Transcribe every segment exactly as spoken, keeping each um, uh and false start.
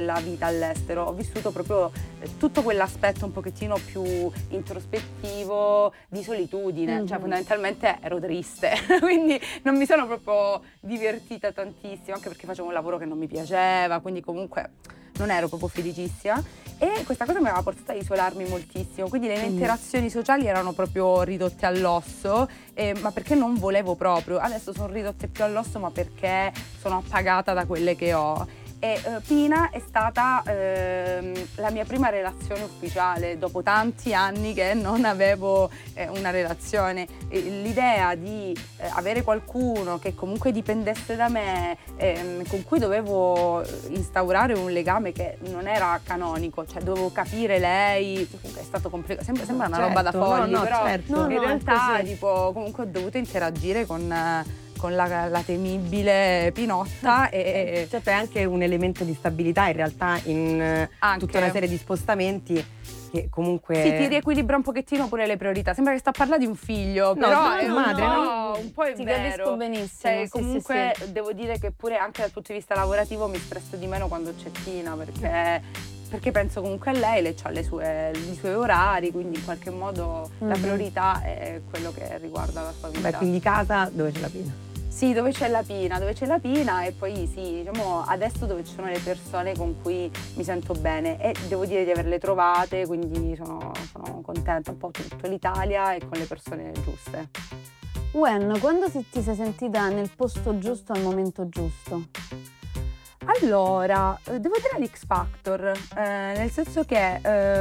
la vita all'estero, ho vissuto proprio tutto quell'aspetto un pochettino più introspettivo, di solitudine, mm-hmm. cioè fondamentalmente ero triste, quindi non mi sono proprio divertita tantissimo, anche perché facevo un lavoro che non mi piaceva, quindi comunque non ero proprio felicissima e questa cosa mi aveva portato a isolarmi moltissimo, quindi le mie mm. interazioni sociali erano proprio ridotte all'osso, eh, ma perché non volevo proprio. Adesso sono ridotte più all'osso, ma perché sono appagata da quelle che ho. E uh, Pina è stata uh, la mia prima relazione ufficiale dopo tanti anni che non avevo eh, una relazione. E l'idea di eh, avere qualcuno che comunque dipendesse da me, ehm, con cui dovevo instaurare un legame che non era canonico, cioè dovevo capire lei, è stato complicato, sembra, sembra una certo, roba da folli, no, no, però certo. in no, no, realtà tipo, comunque ho dovuto interagire con... con la, la temibile Pinotta e certo è anche un elemento di stabilità in realtà in anche. tutta una serie di spostamenti che comunque sì, ti riequilibra un pochettino pure le priorità. Sembra che sto a parlare di un figlio, no, però no, è un, madre, po', no? un po' è ti vero. capisco benissimo. Cioè, sì, comunque sì, sì. devo dire che pure anche dal punto di vista lavorativo mi stresso di meno quando c'è Tina, perché perché penso comunque a lei, lei ha le sue, i suoi orari, quindi in qualche modo mm-hmm. la priorità è quello che riguarda la sua vita. Beh, quindi casa dove c'è la Pina? Sì, dove c'è la Pina, dove c'è la Pina e poi sì, diciamo adesso dove ci sono le persone con cui mi sento bene e devo dire di averle trovate, quindi sono, sono contenta un po' con tutta l'Italia e con le persone giuste. Wen, quando ti sei sentita nel posto giusto al momento giusto? Allora, devo dire l'X Factor, eh, nel senso che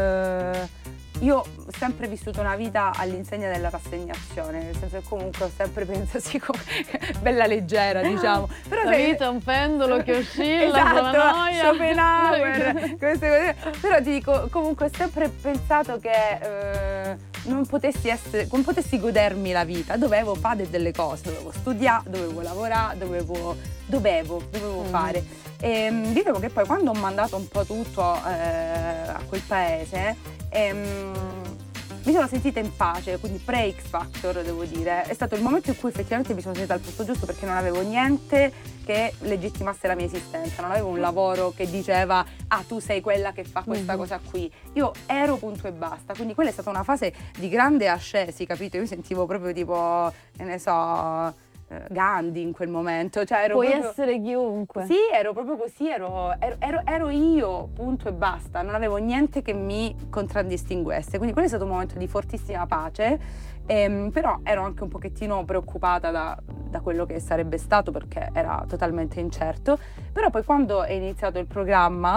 eh, io ho sempre vissuto una vita all'insegna della rassegnazione, nel senso che comunque ho sempre pensato, sì, come, bella leggera, diciamo. Però la sai, vita è un pendolo che oscilla, esatto, la noia. Schopenhauer, queste cose. Però ti dico, comunque ho sempre pensato che eh, non potessi essere, non potessi godermi la vita, dovevo fare delle cose, dovevo studiare, dovevo lavorare, dovevo, dovevo, dovevo mm. fare. E dicevo che poi quando ho mandato un po' tutto eh, a quel paese, ehm, mi sono sentita in pace, quindi pre-X Factor devo dire, è stato il momento in cui effettivamente mi sono sentita al posto giusto perché non avevo niente che legittimasse la mia esistenza, non avevo un lavoro che diceva ah tu sei quella che fa questa mm-hmm. cosa qui, io ero punto e basta, quindi quella è stata una fase di grande ascesi, capito? Io mi sentivo proprio tipo, che ne so... Gandhi in quel momento, cioè ero puoi proprio, essere chiunque. Sì, ero proprio così, ero, ero, ero, ero io, punto e basta, non avevo niente che mi contraddistinguesse, quindi quello è stato un momento di fortissima pace, ehm, però ero anche un pochettino preoccupata da, da quello che sarebbe stato perché era totalmente incerto, però poi quando è iniziato il programma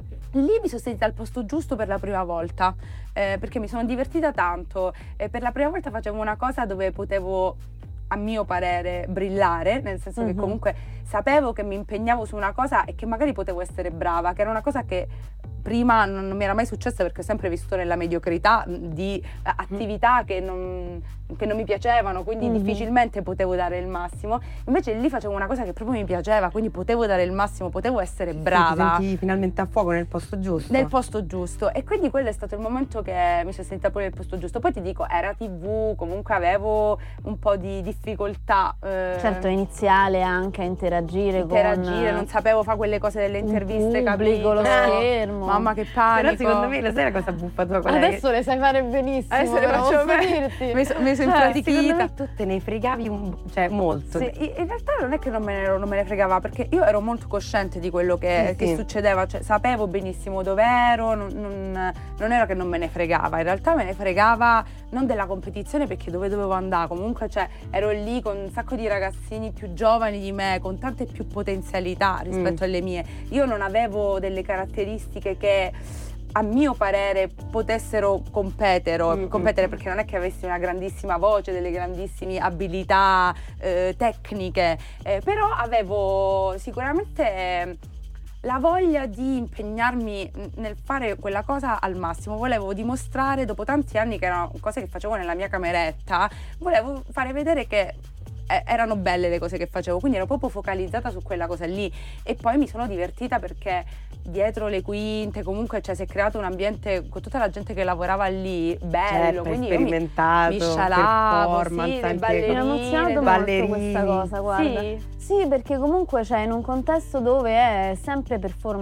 lì mi sono sentita al posto giusto per la prima volta, eh, perché mi sono divertita tanto e per la prima volta facevo una cosa dove potevo, a mio parere, brillare, nel senso mm-hmm. che comunque sapevo che mi impegnavo su una cosa e che magari potevo essere brava, che era una cosa che prima non, non mi era mai successa perché ho sempre vissuto nella mediocrità di uh, attività che non, che non mi piacevano, quindi mm-hmm. difficilmente potevo dare il massimo. Invece lì facevo una cosa che proprio mi piaceva, quindi potevo dare il massimo, potevo essere brava. Sì, ti senti finalmente a fuoco nel posto giusto. Nel posto giusto e quindi quello è stato il momento che mi sono sentita pure nel posto giusto. Poi ti dico, era tivù, comunque avevo un po' di difficoltà. Eh, certo, iniziale anche a interagire, interagire con... non sapevo fare quelle cose delle interviste, capito? Lo schermo. Mamma che panico. Però secondo me lo sai la cosa buffa tua? Adesso che... le sai fare benissimo. Adesso le faccio bene. Mi sono so impratichita. Secondo me tu te ne fregavi un, cioè molto. Sì, in realtà non è che non me ne, non me ne fregava, perché io ero molto cosciente di quello che, sì, che sì. succedeva, cioè sapevo benissimo dove ero, non, non, non era che non me ne fregava, in realtà me ne fregava non della competizione perché dove dovevo andare, comunque cioè ero lì con un sacco di ragazzini più giovani di me, con tante più potenzialità rispetto mm. alle mie. Io non avevo delle caratteristiche che a mio parere potessero competere, mm-hmm. competere perché non è che avessi una grandissima voce, delle grandissime abilità eh, tecniche, eh, però avevo sicuramente la voglia di impegnarmi nel fare quella cosa al massimo. Volevo dimostrare, dopo tanti anni che erano cose che facevo nella mia cameretta, volevo fare vedere che erano belle le cose che facevo, quindi ero proprio focalizzata su quella cosa lì e poi mi sono divertita perché dietro le quinte comunque cioè, si è creato un ambiente con tutta la gente che lavorava lì bello, certo, quindi sperimentato, io mi, mi scialavo, performance, sì, le anche ballerine, mi ha emozionato ballerini. molto questa cosa, guarda. Sì, sì, perché comunque c'è cioè, in un contesto dove è sempre performance